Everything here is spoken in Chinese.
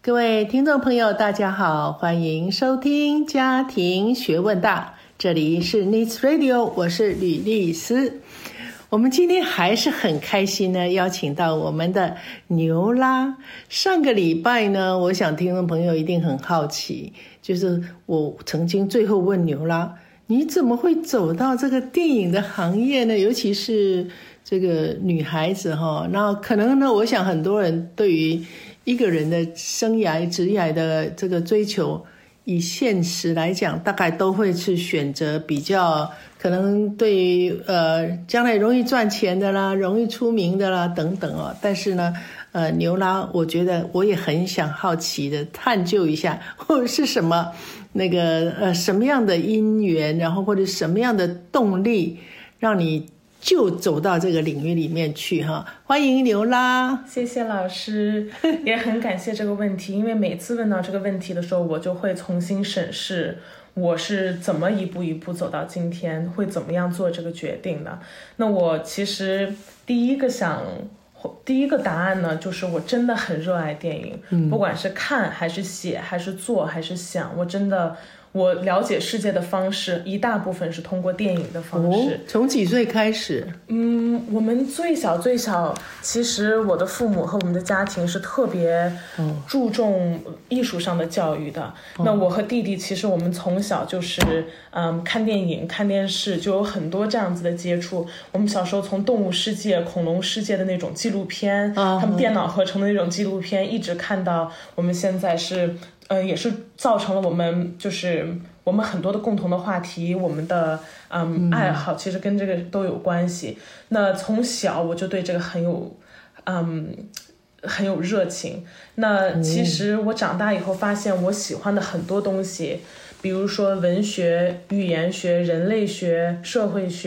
各位听众朋友大家好，欢迎收听家庭学问大，这里是 Needs Radio， 我是吕丽丝。我们今天还是很开心呢，邀请到我们的牛拉。上个礼拜呢，我想听众朋友一定很好奇，就是我曾经最后问牛拉，你怎么会走到这个电影的行业呢？尤其是这个女孩子哈，那可能呢，我想很多人对于一个人的生涯职业的这个追求，以现实来讲，大概都会去选择比较可能对于将来容易赚钱的啦，容易出名的啦等等哦。但是呢，牛拉，我觉得我也很想好奇的探究一下，或者是什么那个什么样的因缘，然后或者什么样的动力，让你就走到这个领域里面去哈。欢迎牛拉。 谢谢老师，也很感谢这个问题，因为每次问到这个问题的时候，我就会重新审视我是怎么一步一步走到今天，会怎么样做这个决定的。那我其实第一个答案呢，就是我真的很热爱电影，不管是看还是写还是做还是想，我了解世界的方式一大部分是通过电影的方式。 从几岁开始？ 我们最小，其实我的父母和我们的家庭是特别注重艺术上的教育的。那我和弟弟其实我们从小就是看电影看电视，就有很多这样子的接触。我们小时候从动物世界恐龙世界的那种纪录片，他们电脑合成的那种纪录片，一直看到我们现在是也是造成了我们很多的共同的话题，我们的爱好其实跟这个都有关系。那从小我就对这个很有热情。那其实我长大以后发现我喜欢的很多东西，比如说文学、语言学、人类学、社会学